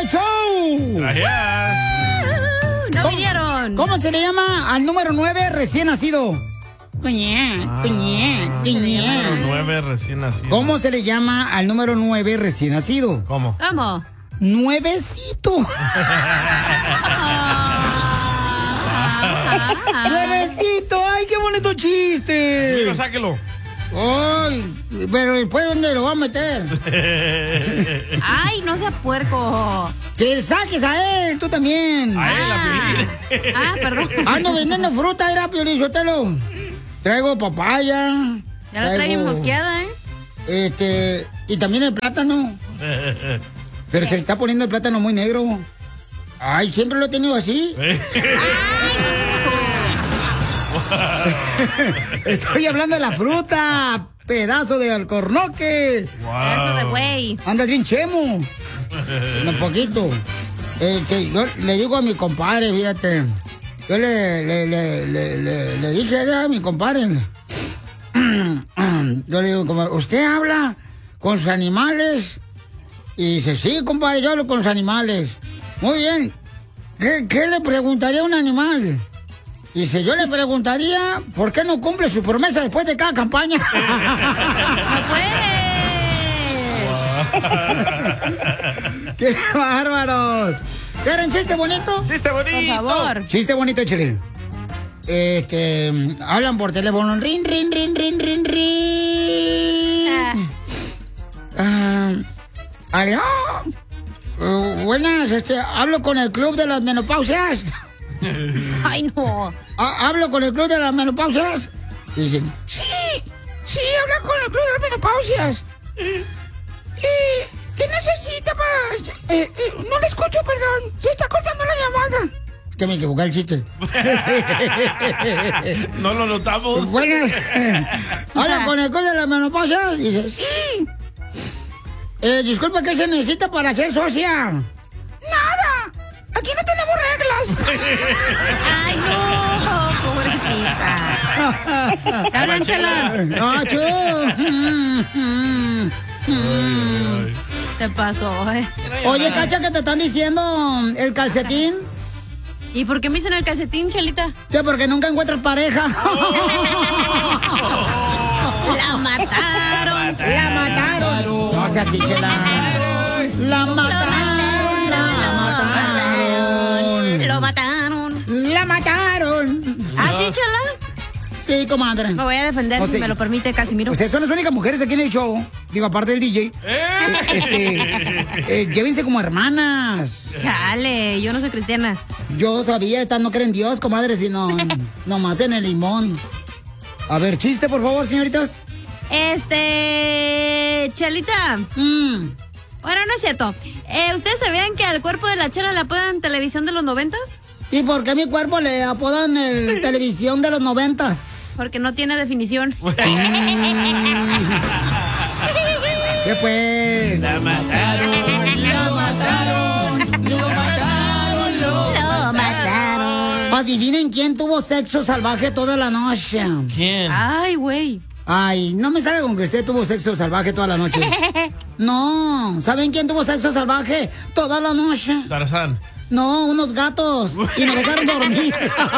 el show! No vinieron. ¿Cómo se le llama al número 9 recién nacido? Número 9 recién nacido. ¿Cómo se le llama al número 9 recién nacido? ¿Cómo? Nuevecito. Nuevecito. ¡Ay, qué bonito chiste! Mira, sáquelo. ¡Ay! Pero después, ¿dónde lo va a meter? ¡Ay, no seas puerco! Que saques a él, tú también. A él, a Piolín. Perdón. Ando vendiendo fruta, era Piolín Sotelo. Traigo papaya. Ya la traigo mosqueada, y también el plátano. Pero se le está poniendo el plátano muy negro. Ay, siempre lo he tenido así. Estoy hablando de la fruta. Pedazo de alcornoque. Pedazo de güey. Andas bien chemo. Un poquito. Yo le digo a mi compadre, fíjate. Yo le dije a mi compadre. Yo le digo, ¿usted habla con sus animales? Y dice, sí, compadre, yo hablo con los animales. Muy bien. ¿Qué le preguntaría a un animal? Y dice, yo le preguntaría, ¿por qué no cumple su promesa después de cada campaña? ¡Qué bárbaros! ¿Quieren chiste bonito? ¡Chiste bonito! Por favor. Chiste bonito, chile. Hablan por teléfono. Rin, rin, rin, rin, rin, rin. ¿Aló? Buenas, hablo con el club de las menopausias. Ay, no. ¿Hablo con el club de las menopausias? Y dicen, sí, habla con el club de las menopausias. ¿Qué necesita para...? No le escucho, perdón. Se está cortando la llamada. Es que me equivoqué el chiste. No lo notamos. Buenas. Habla con el club de las menopausias. Y dice, sí. Disculpa, ¿qué se necesita para ser socia? Nada. Aquí no tenemos reglas. Ay, no, pobrecita. ¿Te hablan, Chela? ¡Nacho! Te pasó, Oye, Cacha, ¿qué te están diciendo el calcetín? ¿Y por qué me dicen el calcetín, Chelita? Sí, porque nunca encuentras pareja. ¡La mataron! ¡La mataron! No sea así, Chela. ¡La mataron! ¡Lo mataron! ¡La mataron! ¿Ah, sí, Chela? Sí, comadre. Me voy a defender si me lo permite, Casimiro. Ustedes son las únicas mujeres aquí en el show. Digo, aparte del DJ. Llévense como hermanas. Chale, yo no soy cristiana. Yo sabía, estas no creen en Dios, comadre, sino nomás en el limón. A ver, chiste, por favor, señoritas. Chelita. Bueno, no es cierto. ¿Ustedes sabían que al cuerpo de la Chela le apodan televisión de los 90s? ¿Y por qué a mi cuerpo le apodan el televisión de los 90s? Porque no tiene definición. ¿Qué pues? La mataron. La mataron. Lo mataron. Lo mataron. Adivinen quién tuvo sexo salvaje toda la noche. ¿Quién? Ay, güey. Ay, no me salga con que usted tuvo sexo salvaje toda la noche. No, ¿saben quién tuvo sexo salvaje toda la noche? Tarzán. No, unos gatos. Y me dejaron dormir.